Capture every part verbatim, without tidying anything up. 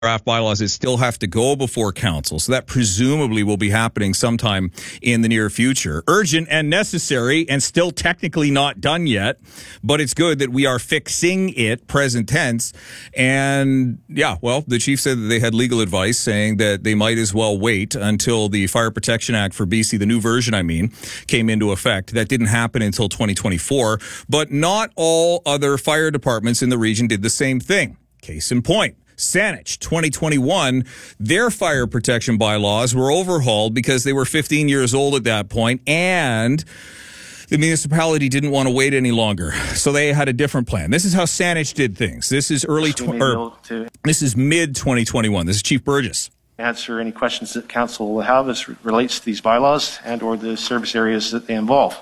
draft bylaws that still have to go before council. So that presumably will be happening sometime in the near future. Urgent and necessary and still technically not done yet, but it's good that we are fixing it, present tense. And yeah, well, the chief said that they had legal advice saying that they might as well wait until the Fire Protection Act for B C, the new version, I mean, came into effect. That didn't happen until twenty twenty-four, but not all other fire departments in the region did the same thing. Case in point. Saanich, twenty twenty-one, their fire protection bylaws were overhauled because they were fifteen years old at that point, and the municipality didn't want to wait any longer, so they had a different plan. This is how Saanich did things. This is early, tw- or, this is mid twenty twenty-one. This is Chief Burgess. Answer any questions that council will have as relates to these bylaws and or the service areas that they involve.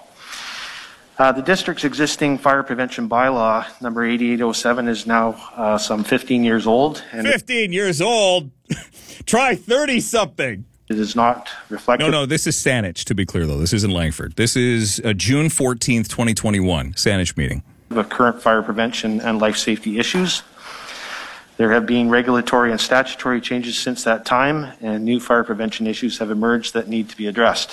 Uh, the district's existing fire prevention bylaw, number eighty-eight oh seven, is now uh, some fifteen years old. And fifteen years old? Try thirty-something. It is not reflective. No, no, this is Saanich, to be clear, though. This isn't Langford. This is uh, June fourteenth, twenty twenty-one, Saanich meeting. Of current fire prevention and life safety issues. There have been regulatory and statutory changes since that time, and new fire prevention issues have emerged that need to be addressed.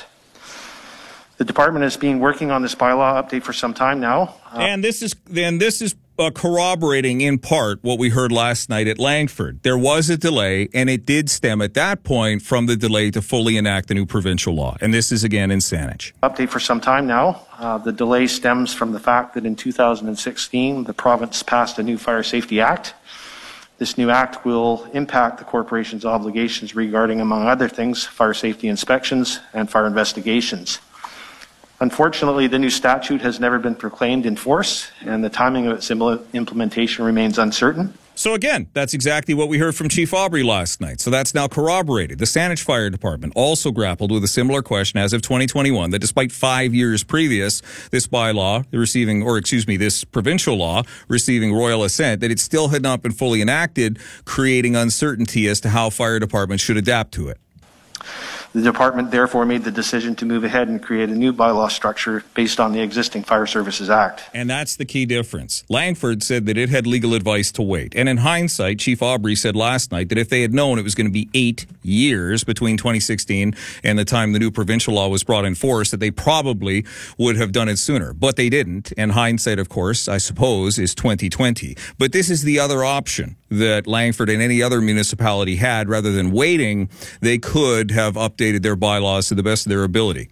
The department has been working on this bylaw update for some time now. Uh, and this is then this is uh, corroborating in part what we heard last night at Langford. There was a delay, and it did stem at that point from the delay to fully enact the new provincial law. And this is again in Saanich. Update for some time now. Uh, the delay stems from the fact that in two thousand sixteen, the province passed a new Fire Safety Act. This new act will impact the corporation's obligations regarding, among other things, fire safety inspections and fire investigations. Unfortunately, the new statute has never been proclaimed in force, and the timing of its implementation remains uncertain. So again, that's exactly what we heard from Chief Aubry last night. So that's now corroborated. The Saanich Fire Department also grappled with a similar question as of twenty twenty-one, that despite five years previous, this bylaw receiving, or excuse me, this provincial law receiving royal assent, that it still had not been fully enacted, creating uncertainty as to how fire departments should adapt to it. The department therefore made the decision to move ahead and create a new bylaw structure based on the existing Fire Services Act. And that's the key difference. Langford said that it had legal advice to wait. And in hindsight, Chief Aubry said last night that if they had known it was going to be eight years between twenty sixteen and the time the new provincial law was brought in force, that they probably would have done it sooner. But they didn't. And hindsight, of course, I suppose, is twenty twenty. But this is the other option that Langford and any other municipality had. Rather than waiting, they could have updated their bylaws to the best of their ability.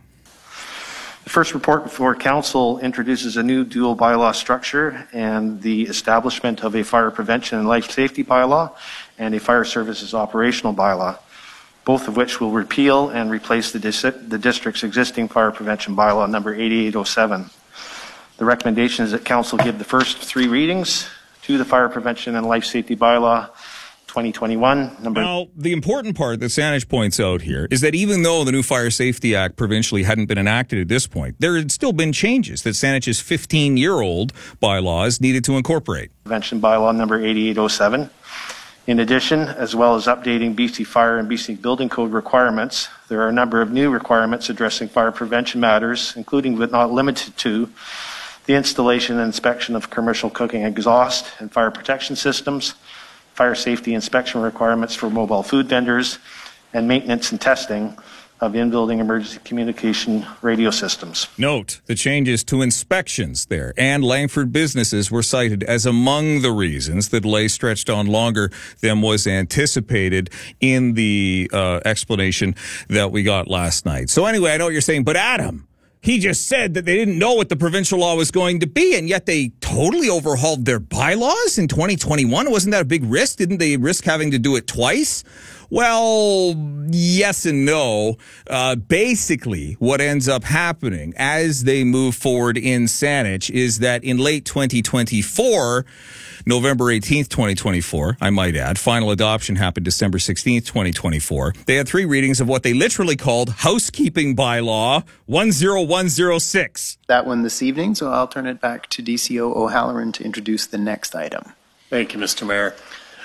The first report before council introduces a new dual bylaw structure and the establishment of a fire prevention and life safety bylaw and a fire services operational bylaw, both of which will repeal and replace the, dis- the district's existing fire prevention bylaw number eighty-eight oh seven. The recommendation is that council give the first three readings to the fire prevention and life safety bylaw twenty twenty-one. Number now, the important part that Saanich points out here is that even though the new Fire Safety Act provincially hadn't been enacted at this point, there had still been changes that Saanich's fifteen-year-old bylaws needed to incorporate. Prevention bylaw number eighty-eight oh seven. In addition, as well as updating B C Fire and B C Building Code requirements, there are a number of new requirements addressing fire prevention matters, including but not limited to the installation and inspection of commercial cooking exhaust and fire protection systems, fire safety inspection requirements for mobile food vendors, and maintenance and testing of in-building emergency communication radio systems. Note the changes to inspections there, and Langford businesses were cited as among the reasons the delay stretched on longer than was anticipated in the uh, explanation that we got last night. So anyway, I know what you're saying, but Adam, he just said that they didn't know what the provincial law was going to be, and yet they totally overhauled their bylaws in twenty twenty-one. Wasn't that a big risk? Didn't they risk having to do it twice? Well, yes and no. Uh, basically, what ends up happening as they move forward in Saanich is that in late twenty twenty-four, November eighteenth, twenty twenty-four, I might add, final adoption happened December sixteenth, twenty twenty-four. They had three readings of what they literally called Housekeeping Bylaw one oh one oh six. That one this evening, so I'll turn it back to D C O O'Halloran to introduce the next item. Thank you, Mister Mayor.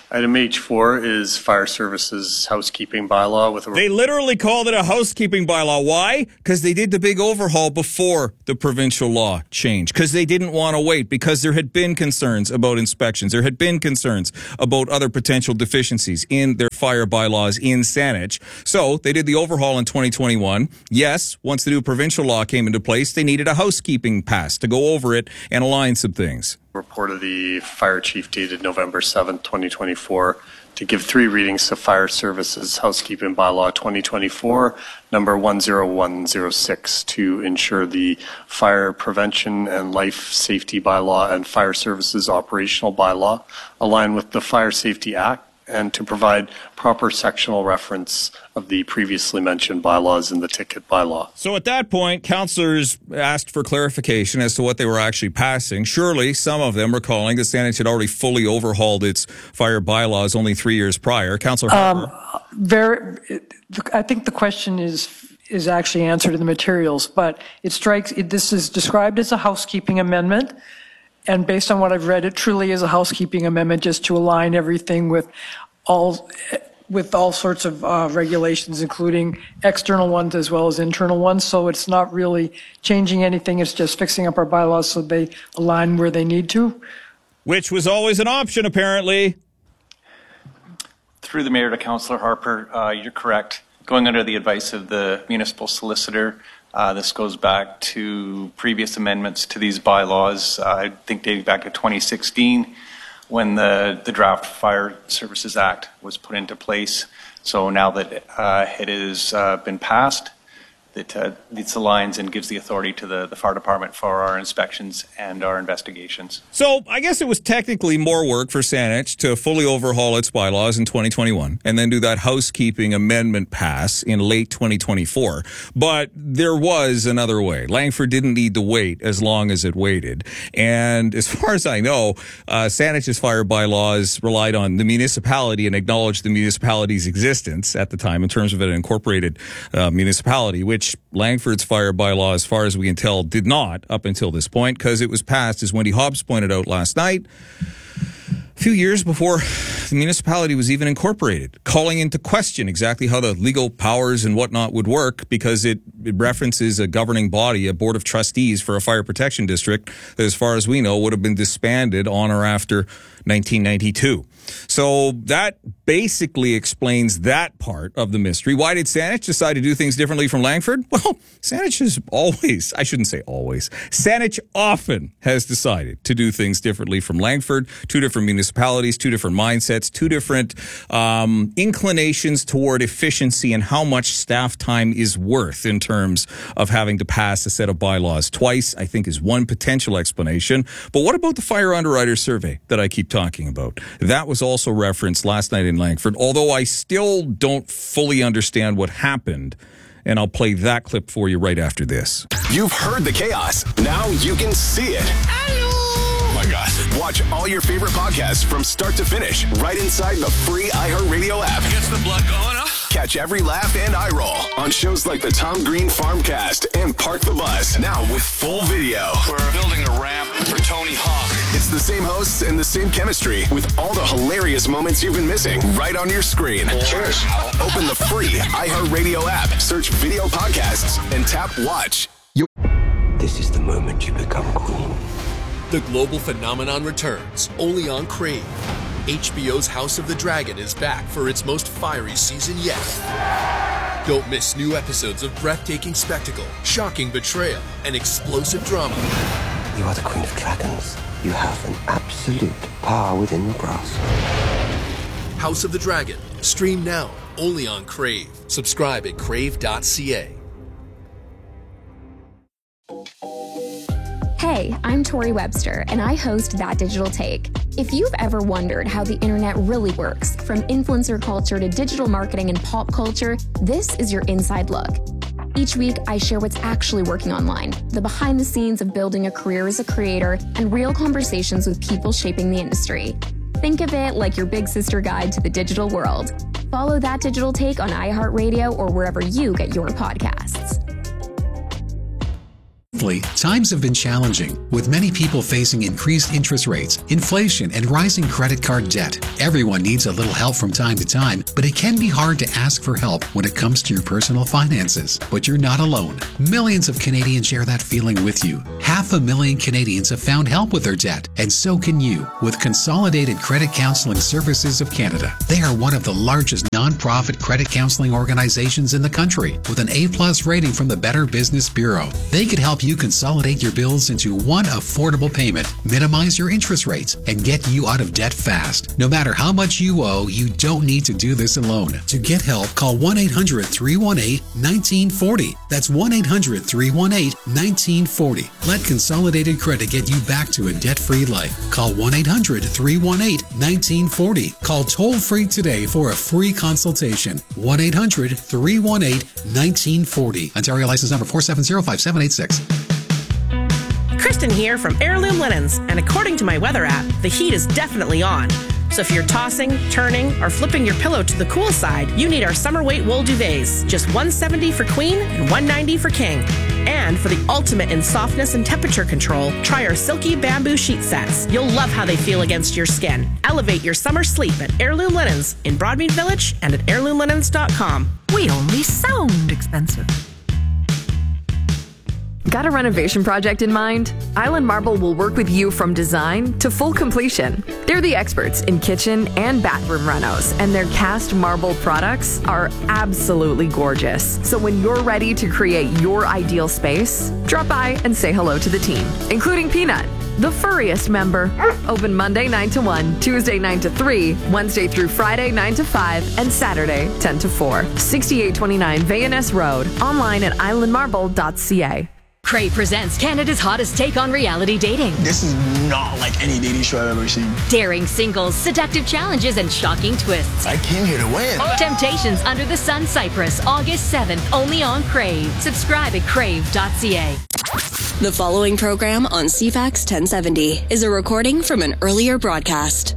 Item H four is Fire Services Housekeeping Bylaw with a... They literally called it a housekeeping bylaw. Why? Because they did the big overhaul before the provincial law changed. Because they didn't want to wait. Because there had been concerns about inspections. There had been concerns about other potential deficiencies in their fire bylaws in Saanich. So they did the overhaul in twenty twenty-one. Yes, once the new provincial law came into place, they needed a housekeeping pass to go over it and align some things. Report of the fire chief dated November seventh, twenty twenty-four, to give three readings to Fire Services Housekeeping Bylaw twenty twenty-four, number one oh one oh six, to ensure the Fire Prevention and Life Safety Bylaw and Fire Services Operational Bylaw align with the Fire Safety Act, and to provide proper sectional reference of the previously mentioned bylaws in the ticket bylaw. So at that point, councillors asked for clarification as to what they were actually passing. Surely some of them recalling that Saanich had already fully overhauled its fire bylaws only three years prior. Councillor Harper. Um, very, I think the question is is actually answered in the materials, but it strikes, it, this is described as a housekeeping amendment. And based on what I've read, it truly is a housekeeping amendment just to align everything with all with all sorts of uh, regulations, including external ones as well as internal ones. So it's not really changing anything. It's just fixing up our bylaws so they align where they need to. Which was always an option, apparently. Through the mayor to Councillor Harper, uh, you're correct. Going under the advice of the municipal solicitor, Uh, this goes back to previous amendments to these bylaws, uh, I think dating back to twenty sixteen, when the, the draft Fire Services Act was put into place. So now that uh, it has uh, been passed, that uh, this aligns and gives the authority to the, the fire department for our inspections and our investigations. So I guess it was technically more work for Saanich to fully overhaul its bylaws in twenty twenty-one and then do that housekeeping amendment pass in late twenty twenty-four. But there was another way. Langford didn't need to wait as long as it waited. And as far as I know, uh, Saanich's fire bylaws relied on the municipality and acknowledged the municipality's existence at the time in terms of an incorporated uh, municipality, which Which Langford's fire bylaw, as far as we can tell, did not up until this point, because it was passed, as Wendy Hobbs pointed out last night, a few years before the municipality was even incorporated, calling into question exactly how the legal powers and whatnot would work, because it, it references a governing body, a board of trustees for a fire protection district that, as far as we know, would have been disbanded on or after nineteen ninety-two. So that basically explains that part of the mystery. Why did Saanich decide to do things differently from Langford? Well, Saanich has always, I shouldn't say always, Saanich often has decided to do things differently from Langford. Two different municipalities, two different mindsets, two different um, inclinations toward efficiency and how much staff time is worth in terms of having to pass a set of bylaws twice, I think, is one potential explanation. But what about the fire underwriter survey that I keep talking about? That was also referenced last night in Langford, although I still don't fully understand what happened. And I'll play that clip for you right after this. You've heard the chaos. Now you can see it. Oh my gosh. Watch all your favorite podcasts from start to finish right inside the free iHeartRadio app. Gets the blood going, huh? Catch every laugh and eye roll on shows like the Tom Green Farmcast and Park the Bus, now with full video. We're building a ramp for Tony Hawk. It's the same hosts and the same chemistry with all the hilarious moments you've been missing right on your screen. Cheers. Open the free iHeartRadio app, search video podcasts, and tap watch. You- This is the moment you become queen. The global phenomenon returns, only on Crave. H B O's House of the Dragon is back for its most fiery season yet. Don't miss new episodes of breathtaking spectacle, shocking betrayal, and explosive drama. You are the queen of dragons. You have an absolute power within your grasp. House of the Dragon. Stream now, only on Crave. Subscribe at crave dot c a. Hey, I'm Tori Webster, and I host That Digital Take. If you've ever wondered how the internet really works, from influencer culture to digital marketing and pop culture, this is your inside look. Each week, I share what's actually working online, the behind the scenes of building a career as a creator, and real conversations with people shaping the industry. Think of it like your big sister guide to the digital world. Follow That Digital Take on iHeartRadio or wherever you get your podcasts. Times have been challenging, with many people facing increased interest rates, inflation, and rising credit card debt. Everyone needs a little help from time to time, but it can be hard to ask for help when it comes to your personal finances. But you're not alone. Millions of Canadians share that feeling with you. Half a million Canadians have found help with their debt, and so can you with Consolidated Credit Counseling Services of Canada. They are one of the largest nonprofit credit counseling organizations in the country, with an A-plus rating from the Better Business Bureau. They could help you consolidate your bills into one affordable payment, minimize your interest rates, and get you out of debt fast. No matter how much you owe, you don't need to do this alone. To get help, call one eight hundred, three one eight, one nine four zero. That's one eight hundred, three one eight, one nine four zero. Let Consolidated Credit get you back to a debt-free life. Call one eight hundred, three one eight, one nine four zero. Call toll-free today for a free consultation. one eight hundred, three one eight, one nine four zero. Ontario license number four seven zero, five seven eight six. Kristen here from Heirloom Linens, and according to my weather app, the heat is definitely on. So if you're tossing, turning, or flipping your pillow to the cool side, you need our summer weight wool duvets. Just one hundred seventy dollars for queen and one hundred ninety dollars for king. And for the ultimate in softness and temperature control, try our silky bamboo sheet sets. You'll love how they feel against your skin. Elevate your summer sleep at Heirloom Linens in Broadmead Village and at heirloom linens dot com. We only sound expensive. Got a renovation project in mind? Island Marble will work with you from design to full completion. They're the experts in kitchen and bathroom renos, and their cast marble products are absolutely gorgeous. So when you're ready to create your ideal space, drop by and say hello to the team, including Peanut, the furriest member. Open Monday nine to one, Tuesday nine to three, Wednesday through Friday nine to five, and Saturday ten to four. sixty-eight twenty-nine Vayaness Road. Online at island marble dot c a. Crave presents Canada's hottest take on reality dating. This is not like any dating show I've ever seen. Daring singles, seductive challenges, and shocking twists. I came here to win. Temptations Under the Sun Cyprus, August seventh, only on Crave. Subscribe at crave dot c a. The following program on C FAX ten seventy is a recording from an earlier broadcast.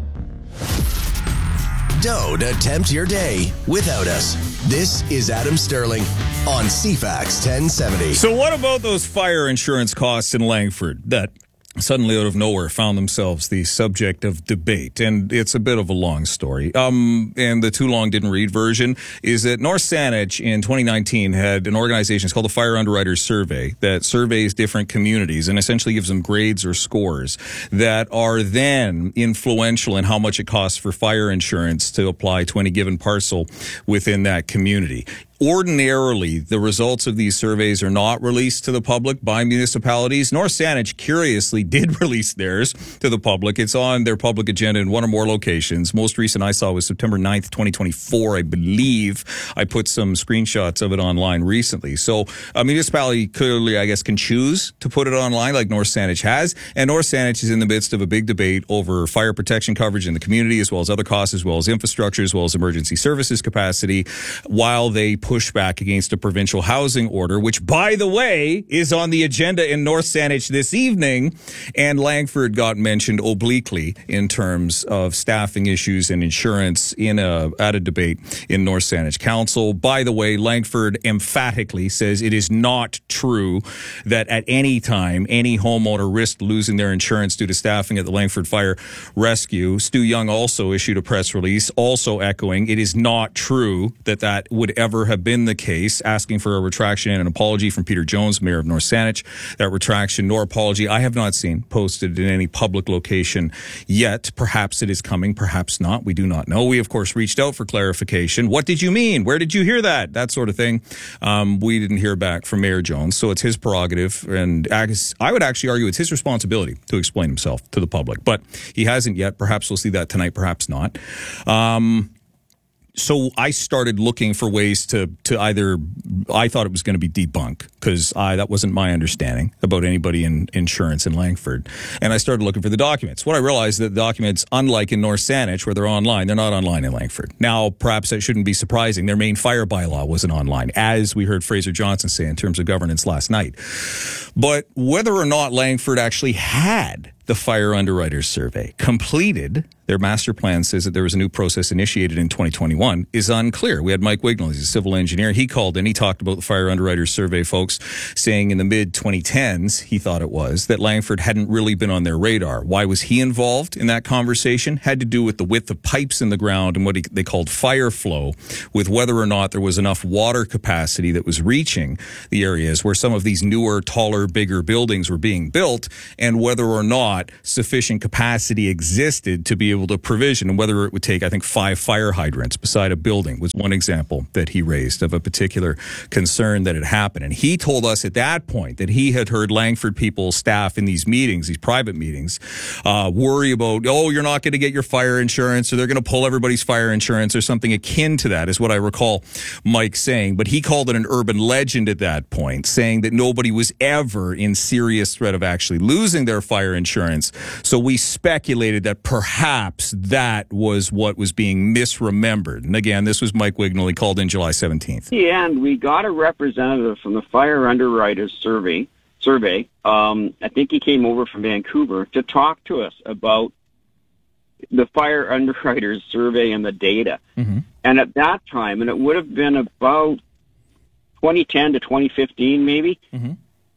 Don't attempt your day without us. This is Adam Sterling on C FAX ten seventy. So what about those fire insurance costs in Langford that suddenly out of nowhere found themselves the subject of debate? And it's a bit of a long story. Um, and the too long didn't read version is that North Saanich in twenty nineteen had an organization, it's called the Fire Underwriters Survey, that surveys different communities and essentially gives them grades or scores that are then influential in how much it costs for fire insurance to apply to any given parcel within that community. Ordinarily, the results of these surveys are not released to the public by municipalities. North Saanich, curiously, did release theirs to the public. It's on their public agenda in one or more locations. Most recent I saw was September ninth, twenty twenty-four, I believe. I put some screenshots of it online recently. So a municipality clearly, I guess, can choose to put it online like North Saanich has. And North Saanich is in the midst of a big debate over fire protection coverage in the community, as well as other costs, as well as infrastructure, as well as emergency services capacity, while they put pushback against a provincial housing order, which, by the way, is on the agenda in North Saanich this evening. And Langford got mentioned obliquely in terms of staffing issues and insurance in a, at a debate in North Saanich Council. By the way, Langford emphatically says it is not true that at any time any homeowner risked losing their insurance due to staffing at the Langford Fire Rescue. Stu Young also issued a press release also echoing it is not true that that would ever have been the case, asking for a retraction and an apology from Peter Jones, Mayor of North Saanich. That retraction nor apology I have not seen posted in any public location yet. Perhaps it is coming, perhaps not. We do not know. We, of course, reached out for clarification. What did you mean? Where did you hear that? That sort of thing. Um, we didn't hear back from Mayor Jones, so it's his prerogative, and I would actually argue it's his responsibility to explain himself to the public, but he hasn't yet. Perhaps we'll see that tonight, perhaps not. Um... So I started looking for ways to, to either, I thought it was going to be debunked because I, that wasn't my understanding about anybody in insurance in Langford. And I started looking for the documents. What I realized that the documents, unlike in North Saanich where they're online, they're not online in Langford. Now, perhaps that shouldn't be surprising. Their main fire bylaw wasn't online, as we heard Fraser Johnson say in terms of governance last night. But whether or not Langford actually had the Fire Underwriters Survey. Completed, their master plan says that there was a new process initiated in twenty twenty-one, is unclear. We had Mike Wignall, he's a civil engineer. He called in, he talked about the Fire Underwriters Survey folks, saying in the mid twenty tens, he thought it was, that Langford hadn't really been on their radar. Why was he involved in that conversation? Had to do with the width of pipes in the ground and what he, they called fire flow, with whether or not there was enough water capacity that was reaching the areas where some of these newer, taller, bigger buildings were being built, and whether or not sufficient capacity existed to be able to provision, and whether it would take, I think, five fire hydrants beside a building was one example that he raised of a particular concern that had happened. And he told us at that point that he had heard Langford people, staff in these meetings, these private meetings, uh, worry about, oh, you're not going to get your fire insurance, or they're going to pull everybody's fire insurance, or something akin to that, is what I recall Mike saying. But he called it an urban legend at that point, saying that nobody was ever in serious threat of actually losing their fire insurance. So we speculated that perhaps that was what was being misremembered. And again, this was Mike Wignall. He called in July seventeenth. And we got a representative from the Fire Underwriters Survey. Survey. Um, I think he came over from Vancouver to talk to us about the Fire Underwriters Survey and the data. Mm-hmm. And at that time, and it would have been about twenty ten to twenty fifteen maybe, mm-hmm.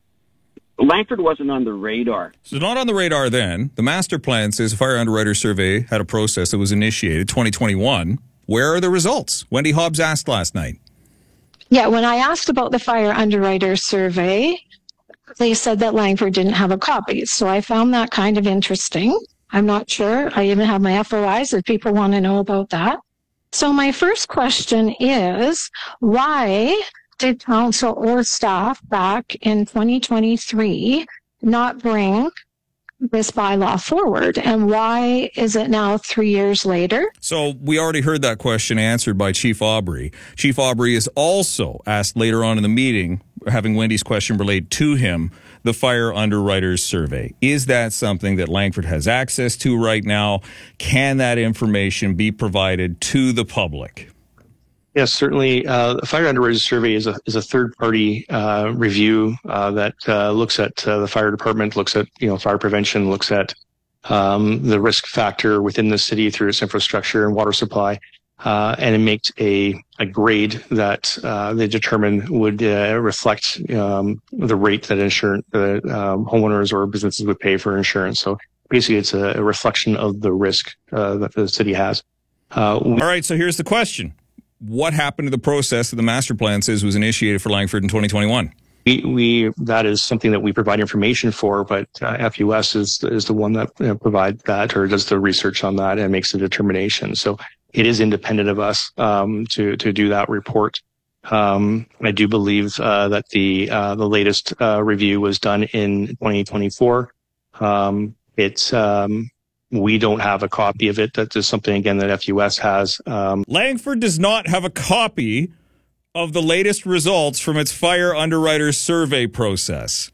Langford wasn't on the radar. So not on the radar then. The master plan says the Fire Underwriters Survey had a process that was initiated twenty twenty-one. Where are the results? Wendy Hobbs asked last night. Yeah, when I asked about the Fire Underwriters Survey, they said that Langford didn't have a copy. So I found that kind of interesting. I'm not sure. I even have my F O Is if people want to know about that. So my first question is, why did council or staff back in twenty twenty-three not bring this bylaw forward? And why is it now three years later? So we already heard that question answered by Chief Aubry. Chief Aubry is also asked later on in the meeting, having Wendy's question relayed to him, the Fire Underwriters Survey. Is that something that Langford has access to right now? Can that information be provided to the public? Yes, certainly. Uh, the Fire Underwriters Survey is a is a third party uh, review uh, that uh, looks at uh, the fire department, looks at you know fire prevention, looks at um, the risk factor within the city through its infrastructure and water supply, uh, and it makes a a grade that uh, they determine would uh, reflect um, the rate that insurance uh, um, homeowners or businesses would pay for insurance. So basically, it's a, a reflection of the risk uh, that the city has. Uh, we- All right. So here's the question. What happened to the process that the master plan says was initiated for Langford in twenty twenty-one? We, we that is something that we provide information for, but uh, F U S is is the one that you know, provides that or does the research on that and makes the determination. So it is independent of us um, to to do that report. Um, I do believe uh, that the uh, the latest uh, review was done in twenty twenty-four. Um, it's um, We don't have a copy of it. That is something, again, that F U S has. Um, Langford does not have a copy of the latest results from its Fire Underwriters Survey process.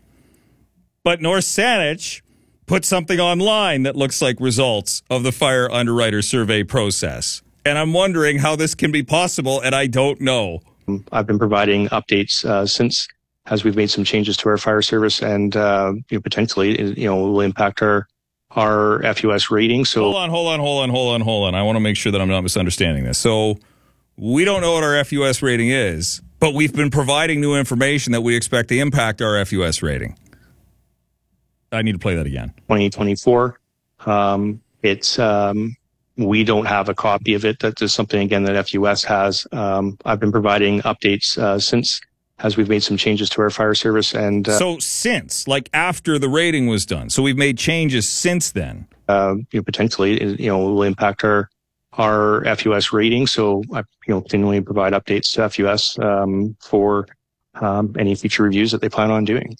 But North Saanich put something online that looks like results of the Fire Underwriters Survey process. And I'm wondering how this can be possible, and I don't know. I've been providing updates uh, since, as we've made some changes to our fire service, and uh, you know, potentially, you know, will impact our our F U S rating. So hold on, hold on, hold on, hold on, hold on. I want to make sure that I'm not misunderstanding this. So we don't know what our F U S rating is, but we've been providing new information that we expect to impact our F U S rating. I need to play that again. twenty twenty-four. Um, it's um, we don't have a copy of it. That is something, again, that F U S has. Um, I've been providing updates uh, since, as we've made some changes to our fire service. And uh, so since, like after the rating was done, so we've made changes since then. Uh, you know, potentially, you know, will impact our our F U S rating. So I, you know, continually provide updates to F U S um, for um, any future reviews that they plan on doing.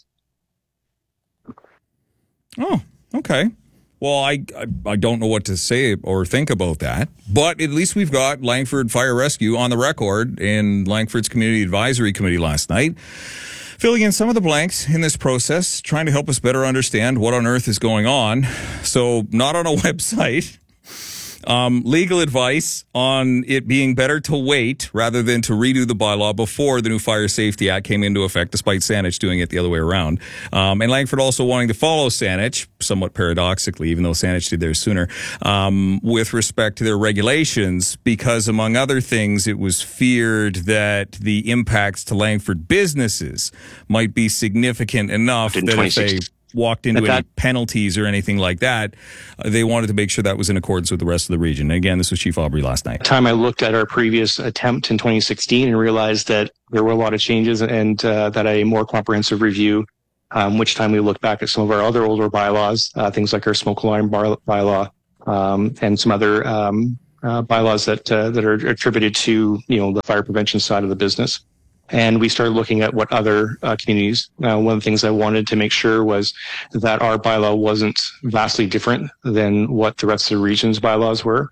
Oh, okay. Well, I, I I don't know what to say or think about that, but at least we've got Langford Fire Rescue on the record in Langford's Community Advisory Committee last night, filling in some of the blanks in this process, trying to help us better understand what on earth is going on. So not on a website, Um, legal advice on it being better to wait rather than to redo the bylaw before the new Fire Safety Act came into effect, despite Saanich doing it the other way around. Um, and Langford also wanting to follow Saanich, somewhat paradoxically, even though Saanich did theirs sooner, um, with respect to their regulations, because among other things, it was feared that the impacts to Langford businesses might be significant enough that if they walked into any penalties or anything like that, uh, they wanted to make sure that was in accordance with the rest of the region. And again, this was Chief Aubry last night. At the time I looked at our previous attempt in twenty sixteen and realized that there were a lot of changes and uh, that a more comprehensive review, um, which time we looked back at some of our other older bylaws, uh, things like our smoke alarm bar- bylaw um, and some other um, uh, bylaws that uh, that are attributed to, you know, the fire prevention side of the business. And we started looking at what other uh, communities. Uh, one of the things I wanted to make sure was that our bylaw wasn't vastly different than what the rest of the region's bylaws were.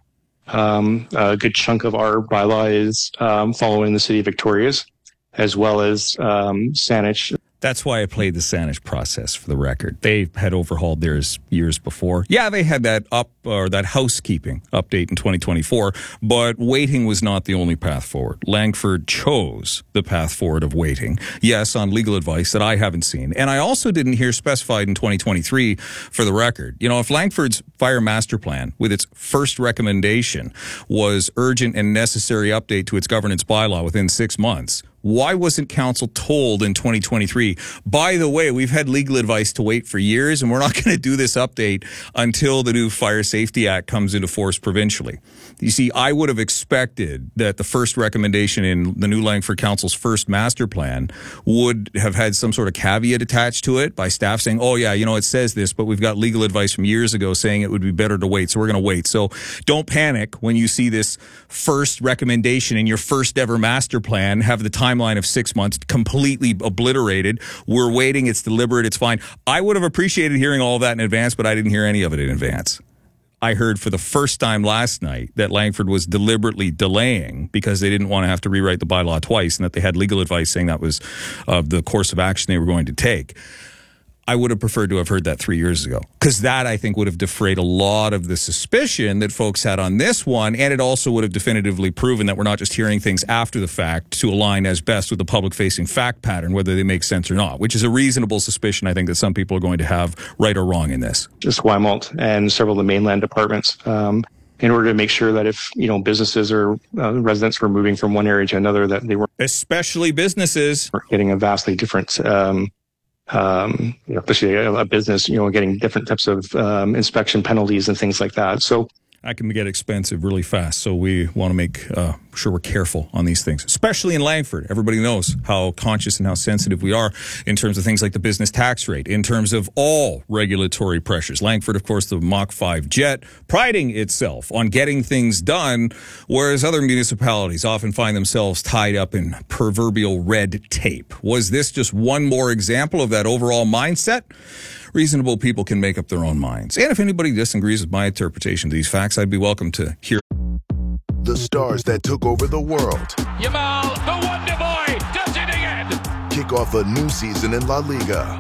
Um, a good chunk of our bylaw is um, following the city of Victoria's, as well as um, Saanich. That's why I played the Saanich process for the record. They had overhauled theirs years before. Yeah, they had that up or that housekeeping update in twenty twenty-four, but waiting was not the only path forward. Langford chose the path forward of waiting. Yes, on legal advice that I haven't seen. And I also didn't hear specified in twenty twenty-three for the record. You know, if Langford's fire master plan with its first recommendation was urgent and necessary update to its governance bylaw within six months, why wasn't council told in twenty twenty-three, by the way, we've had legal advice to wait for years and we're not going to do this update until the new Fire Safety Act comes into force provincially? You see, I would have expected that the first recommendation in the new Langford Council's first master plan would have had some sort of caveat attached to it by staff saying, oh yeah, you know, it says this, but we've got legal advice from years ago saying it would be better to wait, so we're going to wait. So don't panic when you see this first recommendation in your first ever master plan have the time timeline of six months completely obliterated. We're waiting. It's deliberate. It's fine. I would have appreciated hearing all of that in advance, but I didn't hear any of it in advance. I heard for the first time last night that Langford was deliberately delaying because they didn't want to have to rewrite the bylaw twice and that they had legal advice saying that was uh, the course of action they were going to take. I would have preferred to have heard that three years ago, because that, I think, would have defrayed a lot of the suspicion that folks had on this one, and it also would have definitively proven that we're not just hearing things after the fact to align as best with the public-facing fact pattern, whether they make sense or not, which is a reasonable suspicion, I think, that some people are going to have, right or wrong, in this. Just Esquimalt and several of the mainland departments, um, in order to make sure that if, you know, businesses or uh, residents were moving from one area to another, that they weren't... Especially businesses. ...getting a vastly different... Um, Um, you know, especially a, a business, you know, getting different types of um, inspection penalties and things like that. So that can get expensive really fast. So we want to make uh, sure we're careful on these things, especially in Langford. Everybody knows how conscious and how sensitive we are in terms of things like the business tax rate, in terms of all regulatory pressures. Langford, of course, the Mach five jet, priding itself on getting things done, whereas other municipalities often find themselves tied up in proverbial red tape. Was this just one more example of that overall mindset? Reasonable people can make up their own minds. And if anybody disagrees with my interpretation of these facts, I'd be welcome to hear. The stars that took over the world. Yamal, the Wonder Boy, does it again. Kick off a new season in La Liga.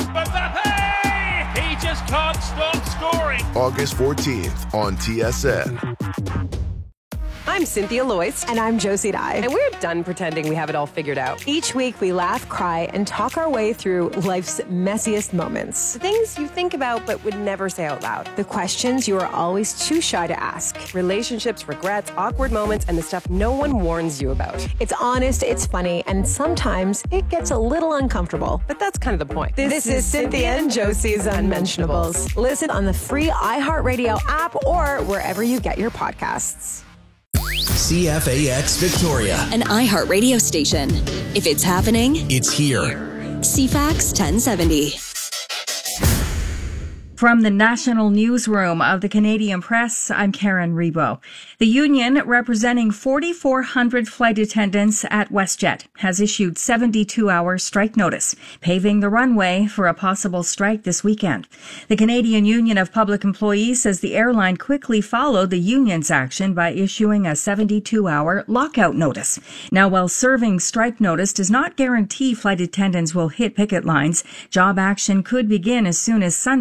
Mbappe, he just can't stop scoring. August fourteenth on T S N. I'm Cynthia Loyce. And I'm Josie Dye. And we're done pretending we have it all figured out. Each week we laugh, cry, and talk our way through life's messiest moments. The things you think about but would never say out loud. The questions you are always too shy to ask. Relationships, regrets, awkward moments, and the stuff no one warns you about. It's honest, it's funny, and sometimes it gets a little uncomfortable. But that's kind of the point. This, this is Cynthia and Josie's Unmentionables. Listen on the free iHeartRadio app or wherever you get your podcasts. C F A X Victoria, an iHeart radio station. If it's happening, it's here. C FAX ten seventy. From the National Newsroom of the Canadian Press, I'm Karen Rebo. The union representing forty-four hundred flight attendants at WestJet has issued seventy-two hour strike notice, paving the runway for a possible strike this weekend. The Canadian Union of Public Employees says the airline quickly followed the union's action by issuing a seventy-two hour lockout notice. Now, while serving strike notice does not guarantee flight attendants will hit picket lines, job action could begin as soon as Sunday at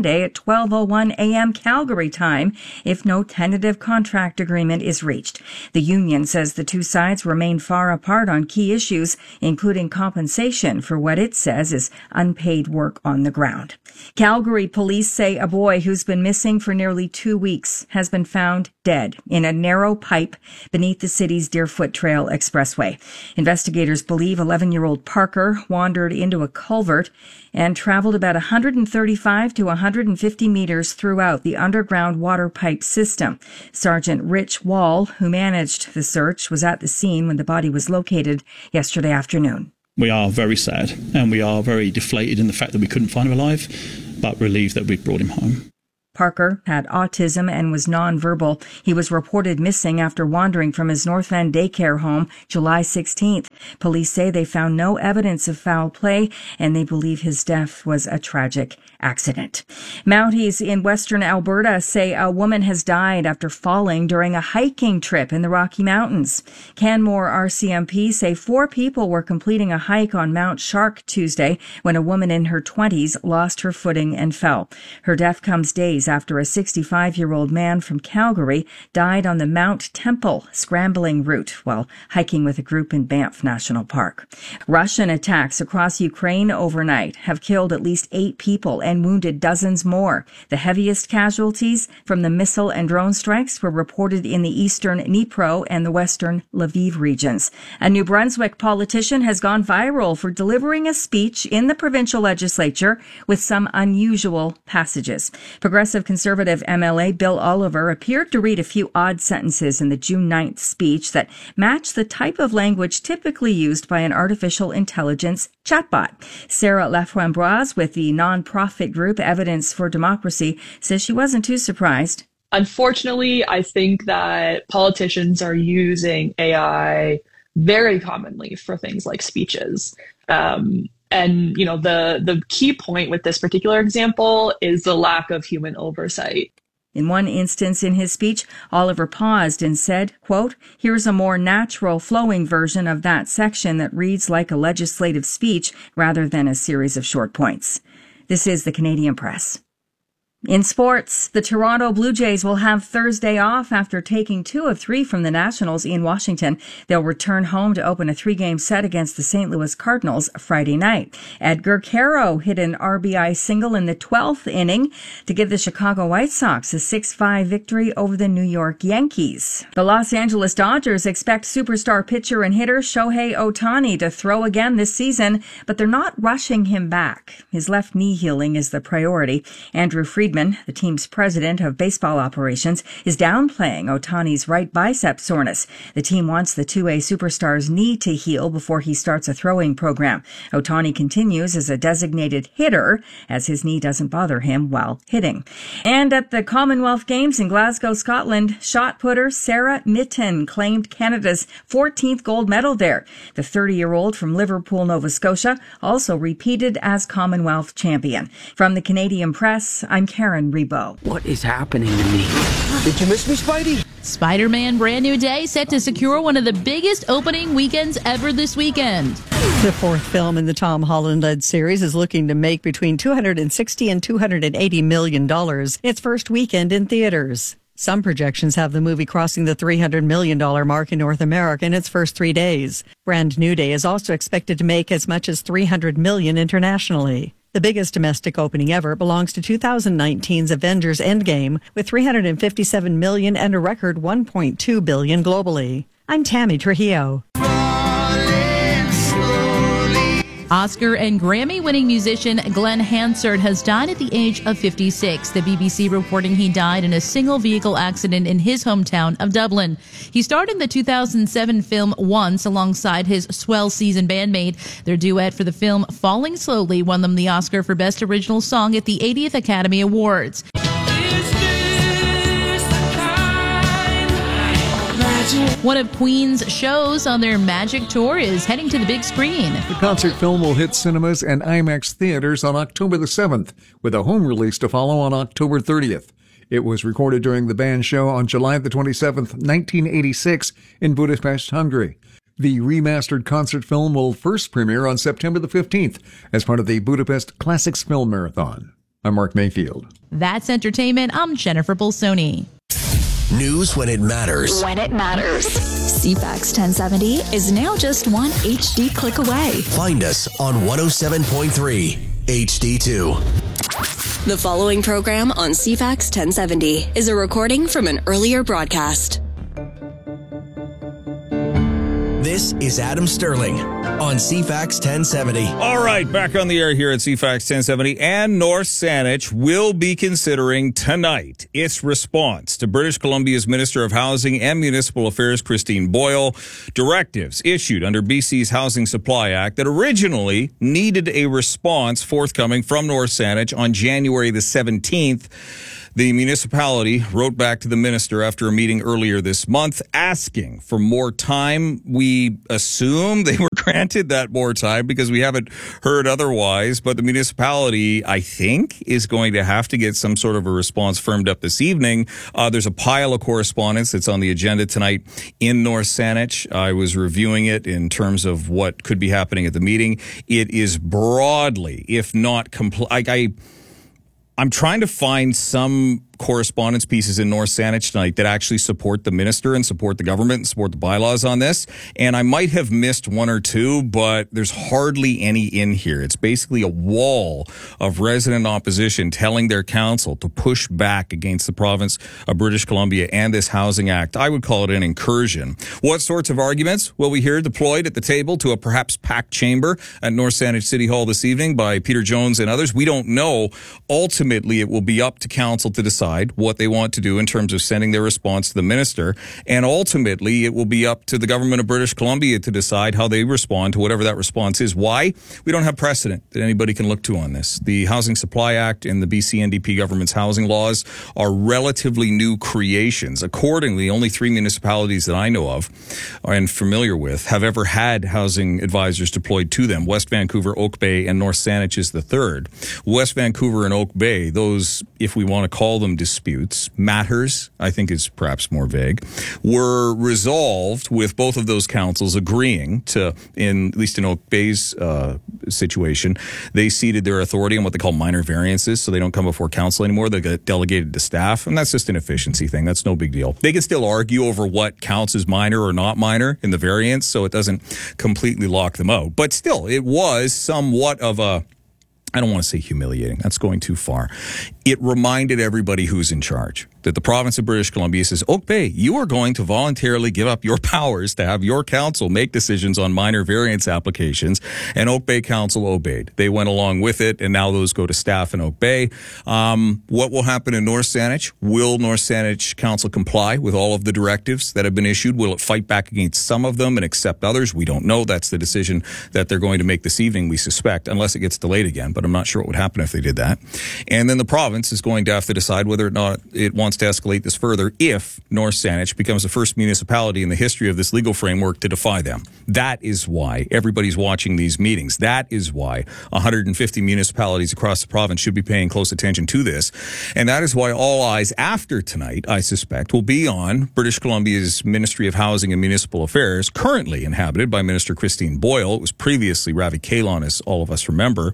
twelve oh one a.m. Calgary time if no tentative contract agreement is reached. The union says the two sides remain far apart on key issues, including compensation for what it says is unpaid work on the ground. Calgary police say a boy who's been missing for nearly two weeks has been found dead in a narrow pipe beneath the city's Deerfoot Trail Expressway. Investigators believe eleven-year-old Parker wandered into a culvert and traveled about one hundred thirty-five to one hundred fifty meters throughout the underground water pipe system. Sergeant Rich Wall, who managed the search, was at the scene when the body was located yesterday afternoon. We are very sad and we are very deflated in the fact that we couldn't find him alive, but relieved that we brought him home. Parker had autism and was nonverbal. He was reported missing after wandering from his North End daycare home July sixteenth. Police say they found no evidence of foul play, and they believe his death was a tragic accident. Mounties in western Alberta say a woman has died after falling during a hiking trip in the Rocky Mountains. Canmore R C M P say four people were completing a hike on Mount Shark Tuesday when a woman in her twenties lost her footing and fell. Her death comes days after a sixty-five-year-old man from Calgary died on the Mount Temple scrambling route while hiking with a group in Banff National Park. Russian attacks across Ukraine overnight have killed at least eight people and wounded dozens more. The heaviest casualties from the missile and drone strikes were reported in the eastern Dnipro and the western Lviv regions. A New Brunswick politician has gone viral for delivering a speech in the provincial legislature with some unusual passages. Progressive Conservative M L A Bill Oliver appeared to read a few odd sentences in the June ninth speech that match the type of language typically used by an artificial intelligence chatbot. Sarah Laframboise with the nonprofit group Evidence for Democracy says she wasn't too surprised. Unfortunately, I think that politicians are using A I very commonly for things like speeches. Um, And, you know, the, the key point with this particular example is the lack of human oversight. In one instance in his speech, Oliver paused and said, quote, "Here's a more natural flowing version of that section that reads like a legislative speech rather than a series of short points." This is the Canadian Press. In sports, the Toronto Blue Jays will have Thursday off after taking two of three from the Nationals in Washington. They'll return home to open a three-game set against the Saint Louis Cardinals Friday night. Edgar Caro hit an R B I single in the twelfth inning to give the Chicago White Sox a six five victory over the New York Yankees. The Los Angeles Dodgers expect superstar pitcher and hitter Shohei Ohtani to throw again this season, but they're not rushing him back. His left knee healing is the priority. Andrew Friedman, the team's president of baseball operations, is downplaying Ohtani's right bicep soreness. The team wants the two A superstar's knee to heal before he starts a throwing program. Ohtani continues as a designated hitter as his knee doesn't bother him while hitting. And at the Commonwealth Games in Glasgow, Scotland, shot putter Sarah Mitten claimed Canada's fourteenth gold medal there. The thirty-year-old from Liverpool, Nova Scotia, also repeated as Commonwealth champion. From the Canadian Press, I'm Karen Rebo. What is happening to me? Did you miss me, Spidey? Spider-Man Brand New Day set to secure one of the biggest opening weekends ever this weekend. The fourth film in the Tom Holland-led series is looking to make between two hundred sixty and two hundred eighty million dollars its first weekend in theaters. Some projections have the movie crossing the three hundred million dollars mark in North America in its first three days. Brand New Day is also expected to make as much as three hundred million dollars internationally. The biggest domestic opening ever belongs to two thousand nineteen's Avengers Endgame with three hundred fifty-seven million dollars and a record one point two billion dollars globally. I'm Tammy Trujillo. Oscar and Grammy-winning musician Glenn Hansard has died at the age of fifty-six. The B B C reporting he died in a single-vehicle accident in his hometown of Dublin. He starred in the two thousand seven film Once alongside his swell seasoned bandmate. Their duet for the film Falling Slowly won them the Oscar for Best Original Song at the eightieth Academy Awards. One of Queen's shows on their Magic Tour is heading to the big screen. The concert film will hit cinemas and IMAX theaters on October the seventh, with a home release to follow on October thirtieth. It was recorded during the band show on July the twenty-seventh, nineteen eighty-six in Budapest, Hungary. The remastered concert film will first premiere on September the fifteenth as part of the Budapest Classics Film Marathon. I'm Mark Mayfield. That's entertainment. I'm Jennifer Bolsoni. News when it matters. When it matters. C FAX ten seventy is now just one H D click away. Find us on one oh seven point three H D two. The following program on C FAX ten seventy is a recording from an earlier broadcast. This is Adam Sterling on C FAX ten seventy. All right, back on the air here at C FAX ten seventy, and North Saanich will be considering tonight its response to British Columbia's Minister of Housing and Municipal Affairs, Christine Boyle, directives issued under B C's Housing Supply Act that originally needed a response forthcoming from North Saanich on January the seventeenth. The municipality wrote back to the minister after a meeting earlier this month asking for more time. We assume they were granted that more time because we haven't heard otherwise. But the municipality, I think, is going to have to get some sort of a response firmed up this evening. Uh, there's a pile of correspondence that's on the agenda tonight in North Saanich. I was reviewing it in terms of what could be happening at the meeting. It is broadly, if not complete, like I... I'm trying to find some correspondence pieces in North Saanich tonight that actually support the minister and support the government and support the bylaws on this. And I might have missed one or two, but there's hardly any in here. It's basically a wall of resident opposition telling their council to push back against the province of British Columbia and this Housing Act. I would call it an incursion. What sorts of arguments will we hear deployed at the table to a perhaps packed chamber at North Saanich City Hall this evening by Peter Jones and others? We don't know. Ultimately, it will be up to council to decide what they want to do in terms of sending their response to the minister. And ultimately, it will be up to the government of British Columbia to decide how they respond to whatever that response is. Why? We don't have precedent that anybody can look to on this. The Housing Supply Act and the B C N D P government's housing laws are relatively new creations. Accordingly, only three municipalities that I know of and familiar with have ever had housing advisors deployed to them. West Vancouver, Oak Bay, and North Saanich is the third. West Vancouver and Oak Bay, those, if we want to call them disputes, matters, I think is perhaps more vague, were resolved with both of those councils agreeing to, in at least in Oak Bay's uh, situation, they ceded their authority on what they call minor variances, so they don't come before council anymore. They get delegated to staff, and that's just an efficiency thing. That's no big deal. They can still argue over what counts as minor or not minor in the variance, so it doesn't completely lock them out. But still, it was somewhat of a, I don't want to say humiliating. That's going too far. It reminded everybody who's in charge that the province of British Columbia says, Oak Bay, you are going to voluntarily give up your powers to have your council make decisions on minor variance applications. And Oak Bay Council obeyed. They went along with it, and now those go to staff in Oak Bay. Um, what will happen in North Saanich? Will North Saanich Council comply with all of the directives that have been issued? Will it fight back against some of them and accept others? We don't know. That's the decision that they're going to make this evening, we suspect, unless it gets delayed again. But I'm not sure what would happen if they did that. And then the province is going to have to decide whether or not it wants to escalate this further if North Saanich becomes the first municipality in the history of this legal framework to defy them. That is why everybody's watching these meetings. That is why one hundred fifty municipalities across the province should be paying close attention to this. And that is why all eyes after tonight, I suspect, will be on British Columbia's Ministry of Housing and Municipal Affairs, currently inhabited by Minister Christine Boyle. It was previously Ravi Kahlon, as all of us remember.